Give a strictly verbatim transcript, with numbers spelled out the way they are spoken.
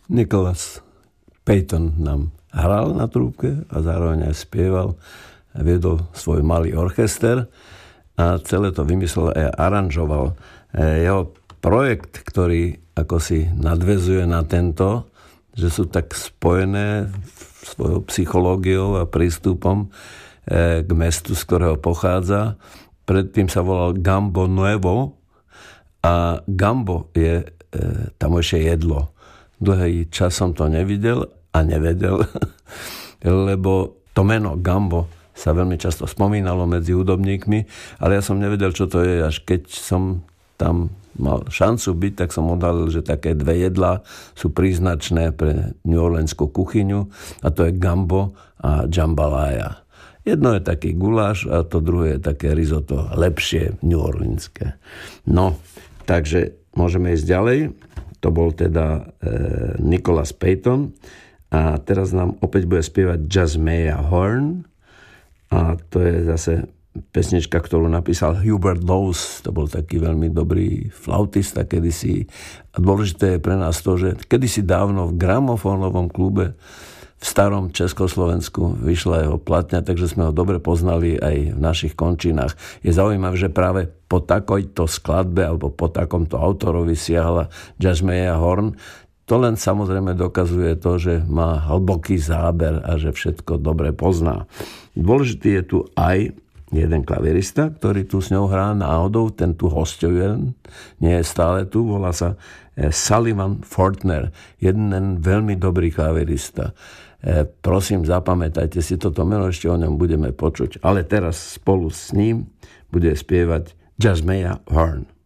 Nicholas Payton nám hral na trúbke a zároveň aj spieval a viedol svoj malý orchester a celé to vymyslel a aranžoval. Jeho projekt, ktorý ako si nadväzuje na tento, že sú tak spojené svojou psychológiou a prístupom k mestu, z ktorého pochádza. Predtým sa volal Gambo Nuevo a Gambo je e, tamojšie jedlo. Dlhý čas som to nevidel a nevedel, lebo to meno Gambo sa veľmi často spomínalo medzi hudobníkmi, ale ja som nevedel, čo to je, až keď som tam mal šancu byť, tak som odhalil, že také dve jedlá sú príznačné pre New Orleanskú kuchyňu a to je Gambo a jambalaya. Jedno je taký guláš a to druhé je také risotto, lepšie New Orleanské. No, takže môžeme ísť ďalej. To bol teda e, Nicholas Payton a teraz nám opäť bude spievať Jasmea Horn a to je zase pesnička, ktorú napísal Hubert Laws. To bol taký veľmi dobrý flautista kedysi a dôležité je pre nás to, že kedysi dávno v gramofónovom klube v starom Československu vyšla jeho platňa, takže sme ho dobre poznali aj v našich končinách. Je zaujímavé, že práve po takojto skladbe alebo po takomto autorovi siahla Jasmea Horn. To len samozrejme dokazuje to, že má hlboký záber a že všetko dobre pozná. Dôležitý je tu aj jeden klavirista, ktorý tu s ňou hrá náhodou, ten tu hosťuje, nie je stále tu, volá sa Sullivan Fortner, jeden veľmi dobrý klavirista. E, prosím, zapamätajte si toto meno, ešte o ňom budeme počuť. Ale teraz spolu s ním bude spievať Jasmea Horn.